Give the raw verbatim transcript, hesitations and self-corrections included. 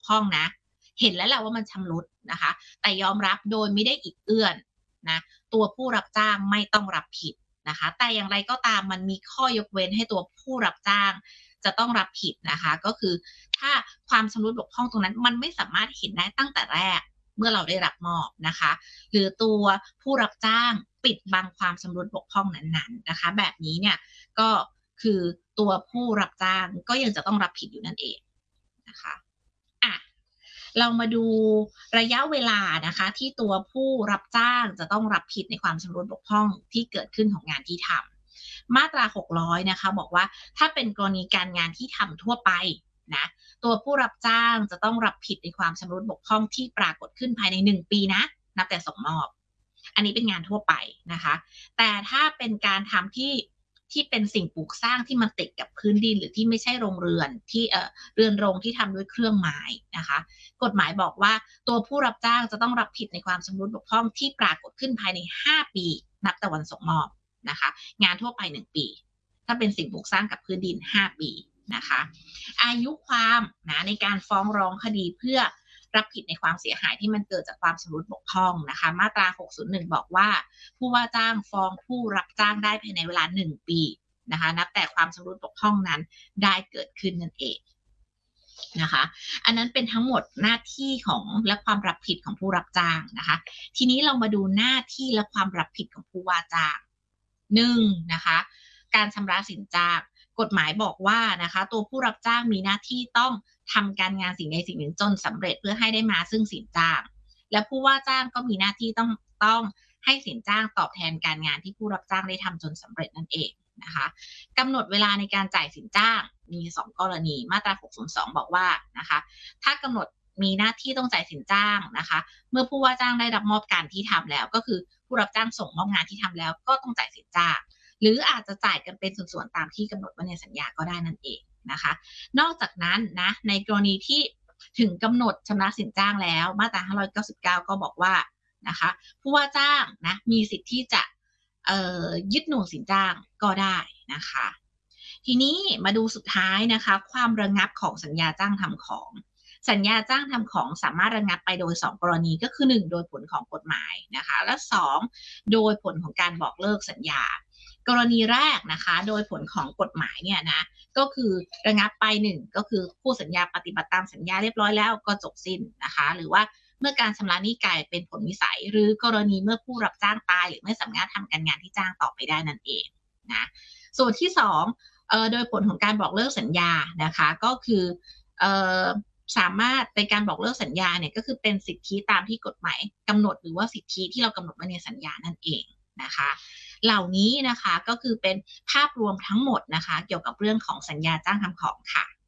พร่องนะเห็นแล้วแหละว่ามันชำรุดนะคะแต่ยอมรับโดยไม่ได้อิดเอื้อนนะตัวผู้รับจ้างไม่ต้องรับผิดนะคะแต่อย่างไรก็ตามมันมีข้อยกเว้นให้ตัวผู้รับจ้างจะต้องรับผิดนะคะก็คือถ้าความชำรุดบกพร่องตรงนั้นมันไม่สามารถเห็นได้ตั้งแต่แรกเมื่อเราได้รับมอบนะคะหรือตัวผู้รับจ้างปิดบังความชำรุดบกพร่องนั้นๆนะคะแบบนี้เนี่ยก็คือตัวผู้รับจ้างก็ยังจะต้องรับผิดอยู่นั่นเองนะคะอ่ะเรามาดูระยะเวลานะคะที่ตัวผู้รับจ้างจะต้องรับผิดในความชำรุดบกพร่องที่เกิดขึ้นของงานที่ทำมาตราหกร้อยนะคะบอกว่าถ้าเป็นกรณีการงานที่ทำทั่วไปนะตัวผู้รับจ้างจะต้องรับผิดในความชำรุดบกพร่องที่ปรากฏขึ้นภายในหนึ่งปีนะนับแต่ส่งมอบอันนี้เป็นงานทั่วไปนะคะแต่ถ้าเป็นการทำที่ที่เป็นสิ่งปลูกสร้างที่มันติดกับพื้นดินหรือที่ไม่ใช่โรงเรือนที่เอ่อเรือนโรงที่ทำด้วยเครื่องไม้นะคะกฎหมายบอกว่าตัวผู้รับจ้างจะต้องรับผิดในความชำรุดบกพร่องที่ปรากฏขึ้นภายในห้าปีนับแต่วันส่งมอบนะคะงานทั่วไปหนึ่งปีถ้าเป็นสิ่งปลูกสร้างกับพื้นดินห้าปีนะคะอายุความนะในการฟ้องร้องคดีเพื่อรับผิดในความเสียหายที่มันเกิดจากความชำรุดบกพร่องนะคะมาตราหกศูนย์หนึ่งบอกว่าผู้ว่าจ้างฟ้องผู้รับจ้างได้ภายในเวลาหนึ่งปีนะคะนับแต่ความชำรุดบกพร่องนั้นได้เกิดขึ้นนั่นเองนะคะอันนั้นเป็นทั้งหมดหน้าที่ของและความรับผิดของผู้รับจ้างนะคะทีนี้เรามาดูหน้าที่และความรับผิดของผู้ว่าจ้างหนึ่งนะคะการชำระสินจ้างกฎหมายบอกว่านะคะตัวผู้รับจ้างมีหน้าที่ต้องทำการงานสิ่งใดสิ่งหนึ่งจนสำเร็จเพื่อให้ได้มาซึ่งสินจ้างและผู้ว่าจ้างก็มีหน้าที่ต้องต้องให้สินจ้างตอบแทนการงานที่ผู้รับจ้างได้ทำจนสำเร็จนั่นเองนะคะกำหนดเวลาในการจ่ายสินจ้างมีสองกรณีมาตราหกศูนย์สองบอกว่านะคะถ้ากำหนดมีหน้าที่ต้องจ่ายสินจ้างนะคะเมื่อผู้ว่าจ้างได้รับมอบการที่ทำแล้วก็คือผู้รับจ้างส่งมอบงานที่ทำแล้วก็ต้องจ่ายสินจ้างหรืออาจจะจ่ายกันเป็นส่วนๆตามที่กำหนดไว้ในสัญญาก็ได้นั่นเองนะคะนอกจากนั้นนะในกรณีที่ถึงกำหนดชำระสินจ้างแล้วมาตราห้าร้อยเก้าสิบเก้าก็บอกว่านะคะผู้ว่าจ้างนะมีสิทธิ์ที่จะเอ่อยึดหน่วงสินจ้างก็ได้นะคะทีนี้มาดูสุดท้ายนะคะความระงับของสัญญาจ้างทำของสัญญาจ้างทำของสามารถระงับไปโดยสองกรณีก็คือหนึ่งโดยผลของกฎหมายนะคะและสองโดยผลของการบอกเลิกสัญญากรณีแรกนะคะโดยผลของกฎหมายเนี่ยนะก็คือระงับไปหนึ่งก็คือผู้สัญญาปฏิบัติตามสัญญาเรียบร้อยแล้วก็จบสิ้นนะคะหรือว่าเมื่อการชำระหนี้กลายเป็นผลวิสัยหรือกรณีเมื่อผู้รับจ้างตายหรือไม่สามารถทำการงานที่จ้างต่อไปได้นั่นเองนะส่วนที่สองเอ่อโดยผลของการบอกเลิกสัญญานะคะก็คือเอ่อสามารถในการบอกเลิกสัญญาเนี่ยก็คือเป็นสิทธิตามที่กฎหมายกำหนดหรือว่าสิทธิที่เรากำหนดไว้ในสัญญานั่นเองนะคะเหล่านี้นะคะก็คือเป็นภาพรวมทั้งหมดนะคะเกี่ยวกับเรื่องของสัญญาจ้างทำของค่ะ